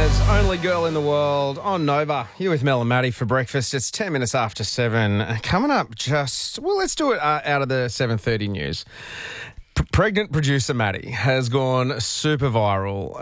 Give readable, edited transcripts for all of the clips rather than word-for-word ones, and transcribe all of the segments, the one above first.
Japan's only girl in the world on Nova. You with Mel and Maddie for breakfast. It's 10 minutes after 7. Coming up let's do it out of the 7:30 news. Pregnant producer Maddie has gone super viral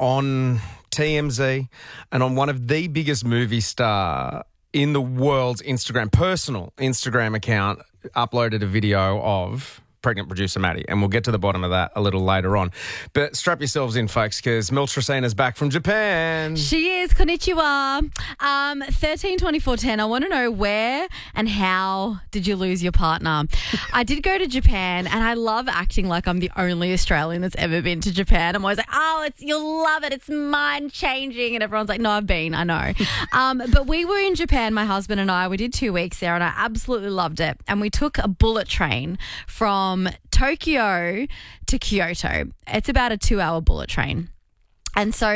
on TMZ and on one of the biggest movie star in the world's personal Instagram account, uploaded a video of pregnant producer Maddie, and we'll get to the bottom of that a little later on. But strap yourselves in, folks, because Mel Tresina's back from Japan. She is. Konnichiwa. 13-24-10. I want to know, where and how did you lose your partner? I did go to Japan, and I love acting like I'm the only Australian that's ever been to Japan. I'm always like, you'll love it. It's mind-changing. And everyone's like, no, I've been. I know. But we were in Japan, my husband and I. We did 2 weeks there, and I absolutely loved it. And we took a bullet train from Tokyo to Kyoto. It's about a 2-hour bullet train. And so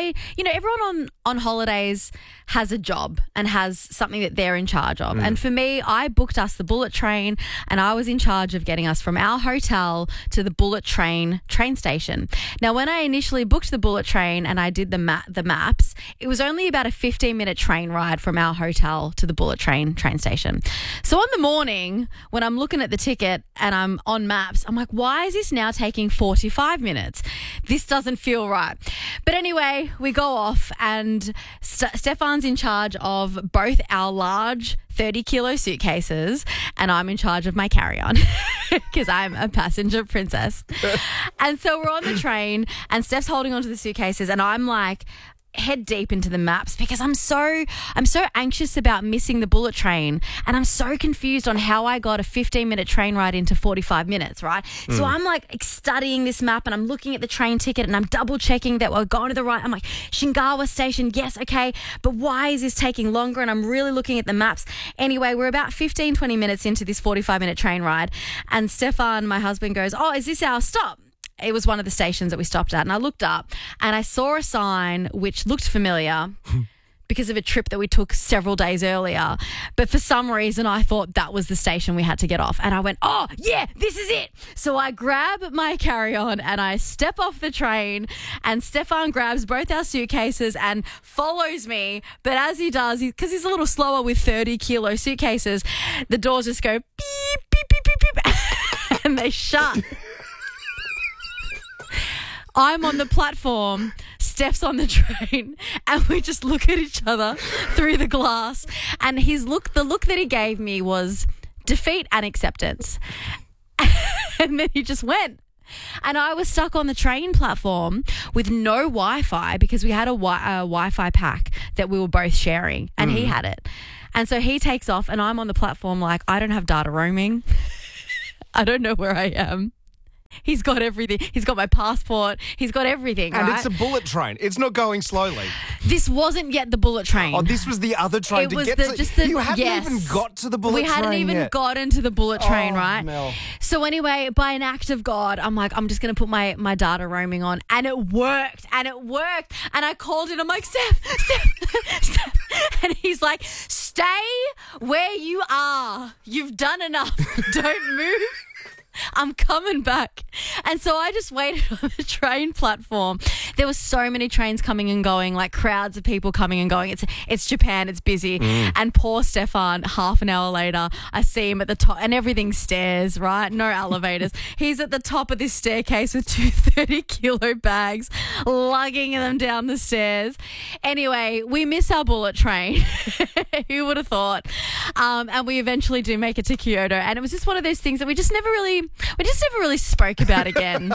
everyone on holidays has a job and has something that they're in charge of. And for me, I booked us the bullet train, and I was in charge of getting us from our hotel to the bullet train station. Now, when I initially booked the bullet train and I did the maps, it was only about a 15-minute train ride from our hotel to the bullet train station. So on the morning, when I'm looking at the ticket and I'm on maps, I'm like, why is this now taking 45 minutes? This doesn't feel right. But anyway, we go off, and Stefan's in charge of both our large 30-kilo suitcases, and I'm in charge of my carry-on because I'm a passenger princess. And so we're on the train, and Steph's holding onto the suitcases, and I'm like head deep into the maps because I'm so anxious about missing the bullet train, and I'm so confused on how I got a 15-minute train ride into 45 minutes, right? So I'm like studying this map, and I'm looking at the train ticket, and I'm double checking that we're going to the right. I'm like, Shingawa station, yes, okay, but why is this taking longer? And I'm really looking at the maps. Anyway, we're about 15-20 minutes into this 45-minute train ride, and Stefan, my husband, goes, is this our stop? It was one of the stations that we stopped at, and I looked up and I saw a sign which looked familiar because of a trip that we took several days earlier. But for some reason, I thought that was the station we had to get off. And I went, yeah, this is it. So I grab my carry-on and I step off the train, and Stefan grabs both our suitcases and follows me. But as he does, because he's a little slower with 30-kilo suitcases, the doors just go beep, beep, beep, beep, beep, and they shut. I'm on the platform, Steph's on the train, and we just look at each other through the glass. And the look that he gave me was defeat and acceptance. And then he just went. And I was stuck on the train platform with no Wi-Fi because we had a Wi-Fi pack that we were both sharing, and he had it. And so he takes off, and I'm on the platform like, I don't have data roaming. I don't know where I am. He's got everything. He's got my passport. He's got everything, and right? it's a bullet train. It's not going slowly. This wasn't yet the bullet train. Oh, this was the other train. You hadn't even got to the bullet train. We hadn't even gotten to the bullet train, right? Mel. So anyway, by an act of God, I'm like, I'm just going to put my data roaming on. And it worked. And I called it. I'm like, Steph. And he's like, stay where you are. You've done enough. Don't move. I'm coming back. And so I just waited on the train platform. There were so many trains coming and going, like crowds of people coming and going. It's Japan, it's busy. And poor Stefan, half an hour later, I see him at the top, and everything's stairs, right? No elevators. He's at the top of this staircase with 2 30-kilo bags, lugging them down the stairs. Anyway, we miss our bullet train. Who would have thought? And we eventually do make it to Kyoto. And it was just one of those things that we just never really spoke about again.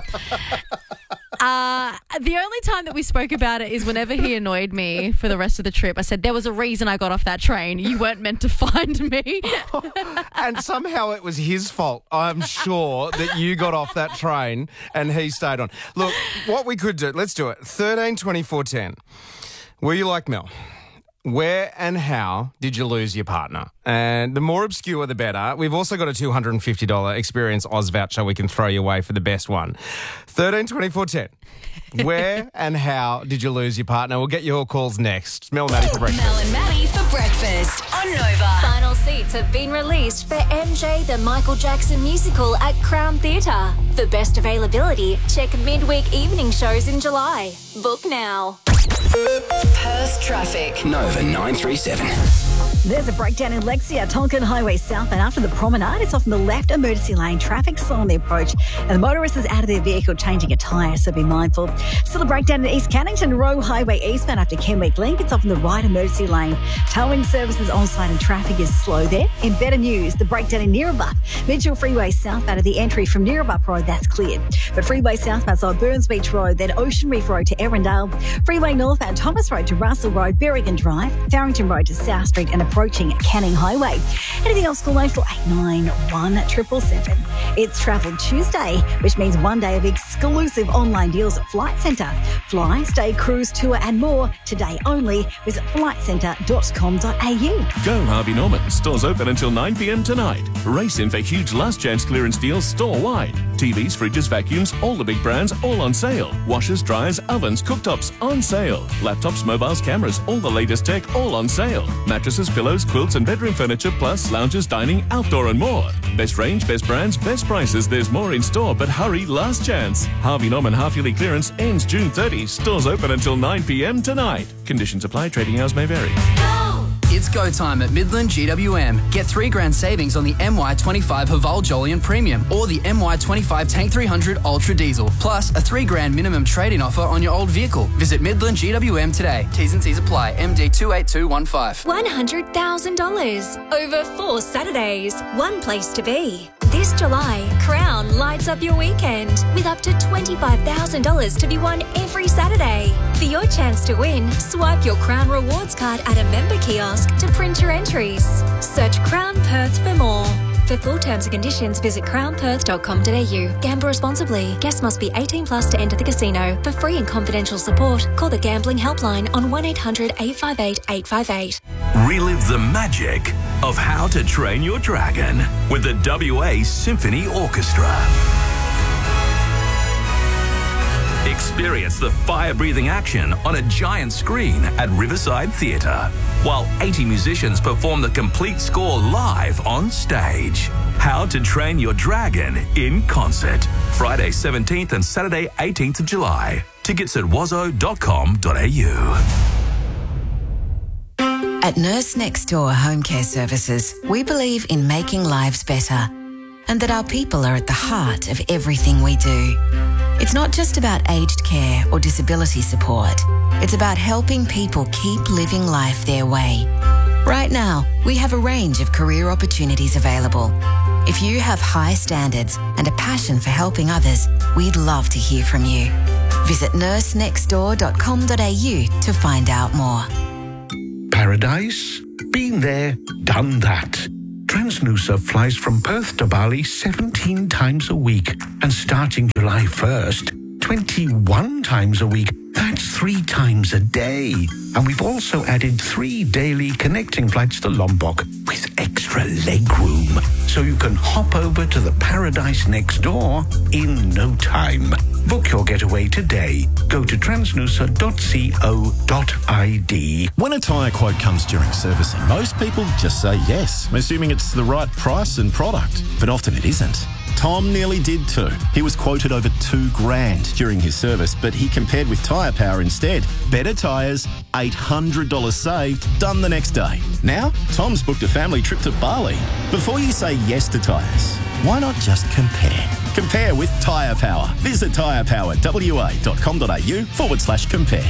The only time that we spoke about it is whenever he annoyed me for the rest of the trip. I said, there was a reason I got off that train. You weren't meant to find me. And somehow it was his fault, I'm sure, that you got off that train and he stayed on. Look, what we could do, let's do it. 13-24-10. Were you like Mel? Where and how did you lose your partner? And the more obscure, the better. We've also got a $250 Experience Oz voucher we can throw your way for the best one. 13-24-10. Where and how did you lose your partner? We'll get your calls next. Mel and Maddie for breakfast. Mel and Maddie for breakfast on Nova. Final seats have been released for MJ the Michael Jackson musical at Crown Theatre. For best availability, check midweek evening shows in July. Book now. Perth traffic. Nova 937. There's a breakdown in Lexia, Tonkin Highway South, and after the promenade, it's off in the left emergency lane. Traffic slow on the approach, and the motorist is out of their vehicle changing a tyre, so be mindful. Still a breakdown in East Cannington, Roe Highway eastbound after Kenwick Link. It's off in the right emergency lane. Towing services on site and traffic is slow there. In better news, the breakdown in Neerabup, Mitchell Freeway southbound at the entry from Neerabup Road, that's cleared. But Freeway southbound side Burns Beach Road, then Ocean Reef Road to Erindale. Freeway northbound Thomas Road to Russell Road, Berrigan Drive, Farrington Road to South Street and approaching Canning Highway. Anything else, call 0489 777. It's Travel Tuesday, which means one day of exclusive online deals at Flight Centre. Fly, stay, cruise, tour and more today only. Visit flightcentre.com.au. Go Harvey Norman. Stores open until 9 p.m. tonight. Race in for huge last chance clearance deals store-wide. TVs, fridges, vacuums, all the big brands, all on sale. Washers, dryers, ovens, cooktops, on sale. Laptops, mobiles, cameras, all the latest tech, all on sale. Mattresses, pillows, quilts and bedroom furniture, plus lounges, dining, outdoor and more. Best range, best brands, best prices. There's more in store, but hurry, last chance. Harvey Norman half-yearly clearance ends June 30. Stores open until 9 p.m. tonight. Conditions apply. Trading hours may vary. It's go time at Midland GWM. Get $3,000 savings on the MY25 Haval Jolyon Premium or the MY25 Tank 300 Ultra Diesel, plus a $3,000 minimum trade-in offer on your old vehicle. Visit Midland GWM today. T's and C's apply. MD 28215. $100,000 over 4 Saturdays. One place to be. This July, Crown lights up your weekend with up to $25,000 to be won every Saturday. For your chance to win, swipe your Crown Rewards card at a member kiosk to print your entries. Search Crown Perth for more. For full terms and conditions, visit crownperth.com.au. Gamble responsibly. Guests must be 18 plus to enter the casino. For free and confidential support, call the Gambling Helpline on 1800 858 858. Relive the magic of How to Train Your Dragon with the WA Symphony Orchestra. Experience the fire-breathing action on a giant screen at Riverside Theatre, while 80 musicians perform the complete score live on stage. How to Train Your Dragon in concert. Friday 17th and Saturday 18th of July. Tickets at wazo.com.au. At Nurse Next Door Home Care Services, we believe in making lives better and that our people are at the heart of everything we do. It's not just about aged care or disability support. It's about helping people keep living life their way. Right now, we have a range of career opportunities available. If you have high standards and a passion for helping others, we'd love to hear from you. Visit nursenextdoor.com.au to find out more. Paradise? Been there, done that. Transnusa flies from Perth to Bali 17 times a week. And starting July 1st, 21 times a week. That's 3 times a day. And we've also added 3 daily connecting flights to Lombok with extra leg room. So you can hop over to the paradise next door in no time. Book your getaway today. Go to transnusa.co.id. When a tyre quote comes during servicing, most people just say yes, assuming it's the right price and product. But often it isn't. Tom nearly did too. He was quoted over $2,000 during his service, but he compared with Tyre Power instead. Better tyres, $800 saved, done the next day. Now, Tom's booked a family trip to Bali. Before you say yes to tyres, why not just compare? Compare with Tyre Power. Visit tyrepowerwa.com.au/compare.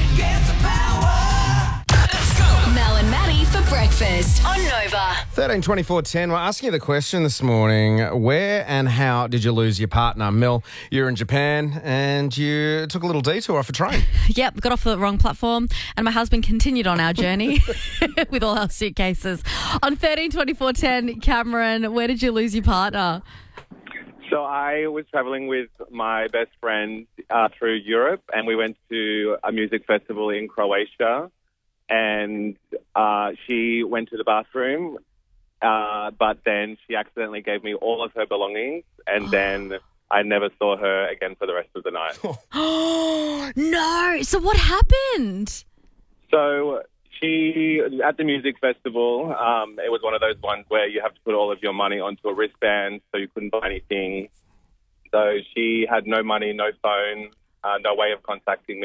Mel and Maddie for breakfast on Nova. 13 24 10. We're asking you the question this morning. Where and how did you lose your partner? Mel, you're in Japan and you took a little detour off a train. Yep, got off the wrong platform and my husband continued on our journey with all our suitcases. On 13 24 10, Cameron, where did you lose your partner? So I was traveling with my best friend through Europe, and we went to a music festival in Croatia. And she went to the bathroom, but then she accidentally gave me all of her belongings, and then I never saw her again for the rest of the night. Oh, no. So what happened? So she, at the music festival, it was one of those ones where you have to put all of your money onto a wristband, so you couldn't buy anything. So she had no money, no phone, no way of contacting me.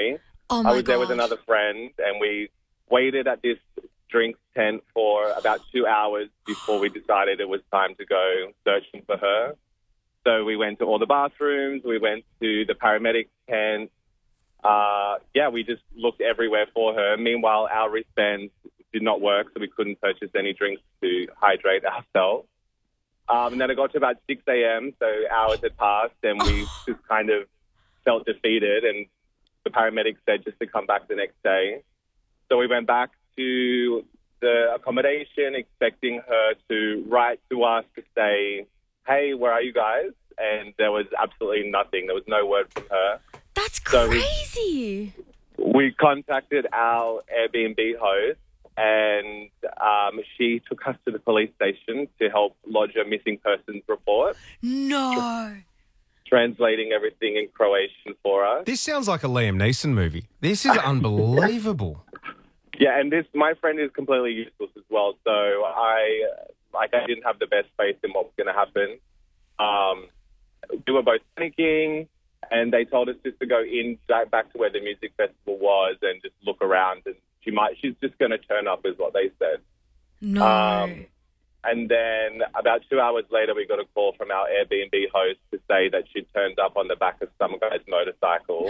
Oh my I was there with gosh. another friend, and we waited at this drinks tent for about 2 hours before we decided it was time to go searching for her. So we went to all the bathrooms, we went to the paramedic tent. We just looked everywhere for her. Meanwhile, our wristbands did not work, so we couldn't purchase any drinks to hydrate ourselves. And then it got to about 6 a.m., so hours had passed, and we just kind of felt defeated, and the paramedic said just to come back the next day. So we went back to the accommodation expecting her to write to us to say, hey, where are you guys? And there was absolutely nothing. There was no word from her. That's crazy. We contacted our Airbnb host, and she took us to the police station to help lodge a missing persons report. No. Translating everything in Croatian for us. This sounds like a Liam Neeson movie. This is unbelievable. Yeah, and my friend is completely useless as well. So I didn't have the best faith in what was going to happen. We were both panicking, and they told us just to go back to where the music festival was and just look around, and she's just going to turn up, is what they said. No. And then about 2 hours later, we got a call from our Airbnb host to say that she'd turned up on the back of some guy's motorcycle.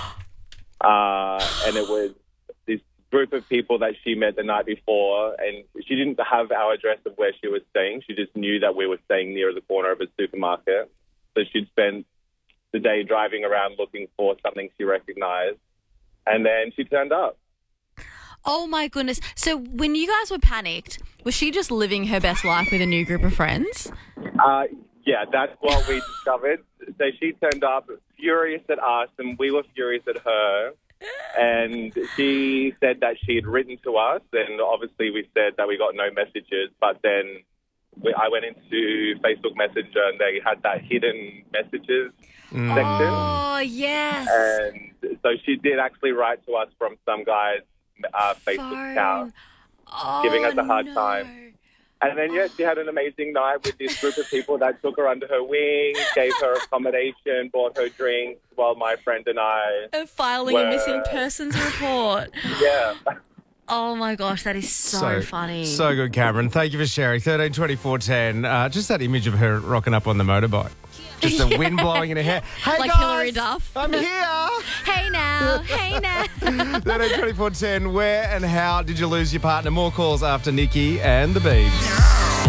And it was this group of people that she met the night before, and she didn't have our address of where she was staying. She just knew that we were staying near the corner of a supermarket. So she'd spent the day driving around looking for something she recognized, and then she turned up. Oh, my goodness. So when you guys were panicked, was she just living her best life with a new group of friends? Yeah, that's what we discovered. So she turned up furious at us, and we were furious at her. And she said that she had written to us, and obviously we said that we got no messages. But then I went into Facebook Messenger, and they had that hidden messages section. Oh, yes. And so she did actually write to us from some guy's Facebook account, giving us a hard time. And then, she had an amazing night with this group of people that took her under her wing, gave her accommodation, bought her drinks, while my friend and I filing a missing persons report. Yeah. Oh, my gosh, that is so funny. So good, Cameron. Thank you for sharing. 13 24 10. Just that image of her rocking up on the motorbike. Just the wind blowing in her hair. Hey, like guys, Hilary Duff. I'm here. Hey now. 13 24 10. Where and how did you lose your partner? More calls after Nikki and the Beebs.